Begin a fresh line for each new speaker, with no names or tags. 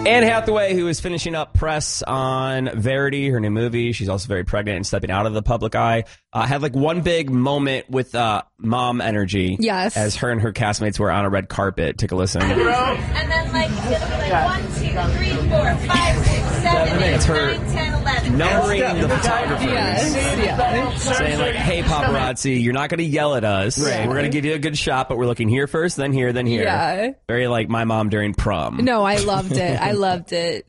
Anne Hathaway, who is finishing up press on Verity, her new movie. She's also very pregnant and stepping out of the public eye. Had like one big moment with mom energy.
Yes.
As her and her castmates were on a red carpet. Take a listen.
And then like it'll be like 1, 2, 3, 4, 5, 6, 7, 8, 9, 10, 11.
Numbering the photographers.
Yes.
Saying like, hey, paparazzi, you're not going to yell at us. Right. We're going to give you a good shot, but we're looking here first, then here, then here.
Yeah.
Very like my mom during prom.
No, I loved it. I loved it.